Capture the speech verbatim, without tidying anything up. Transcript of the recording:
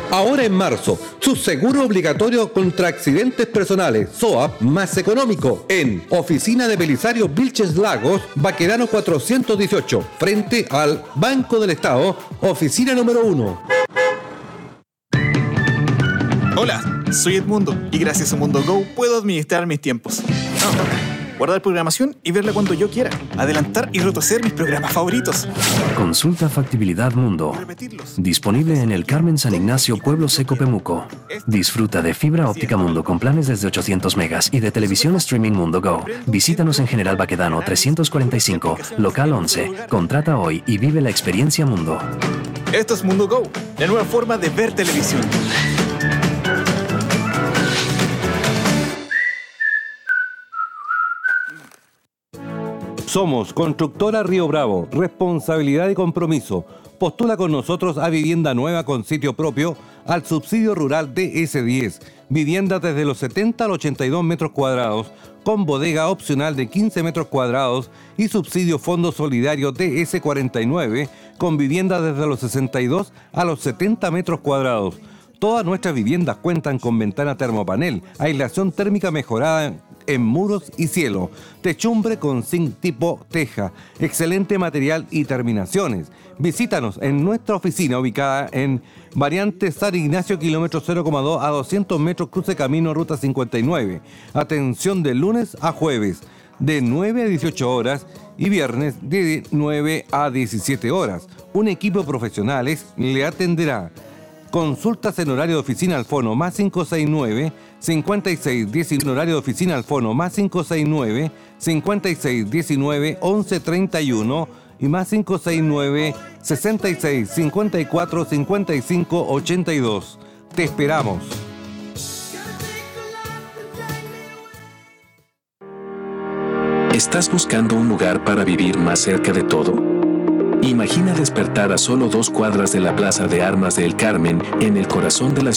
Ahora en marzo, su seguro obligatorio contra accidentes personales, S O A P, más económico, en Oficina de Belisario Vilches Lagos, Baquedano cuatrocientos dieciocho, frente al Banco del Estado, oficina número uno. Hola, soy Edmundo y gracias a Mundo Go puedo administrar mis tiempos. No, guardar programación y verla cuando yo quiera. Adelantar y retroceder mis programas favoritos. Consulta Factibilidad Mundo. Disponible en el Carmen San Ignacio, Pueblo Seco, Pemuco. Disfruta de fibra óptica Mundo con planes desde ochocientos megas y de televisión streaming Mundo Go. Visítanos en General Baquedano trescientos cuarenta y cinco, local once. Contrata hoy y vive la experiencia Mundo. Esto es Mundo Go, la nueva forma de ver televisión. Somos Constructora Río Bravo, responsabilidad y compromiso. Postula con nosotros a vivienda nueva con sitio propio al subsidio rural D S diez. Vivienda desde los setenta al ochenta y dos metros cuadrados, con bodega opcional de quince metros cuadrados y subsidio Fondo Solidario D S cuarenta y nueve, con vivienda desde los sesenta y dos a los setenta metros cuadrados. Todas nuestras viviendas cuentan con ventana termopanel, aislación térmica mejorada en muros y cielo, techumbre con zinc tipo teja, excelente material y terminaciones. Visítanos en nuestra oficina ubicada en Variante San Ignacio, kilómetro cero coma dos a doscientos metros, cruce camino ruta cincuenta y nueve. Atención de lunes a jueves, de nueve a dieciocho horas y viernes de nueve a diecisiete horas. Un equipo de profesionales le atenderá. Consultas en horario de oficina al fono más cinco seis nueve, cincuenta y seis diecinueve, horario de oficina al fono más cinco seis nueve, cincuenta y seis diecinueve, once treinta y uno y más cinco seis nueve, sesenta y seis cincuenta y cuatro, cincuenta y cinco ochenta y dos. Te esperamos. ¿Estás buscando un lugar para vivir más cerca de todo? Imagina despertar a solo dos cuadras de la Plaza de Armas de El Carmen, en el corazón de la ciudad.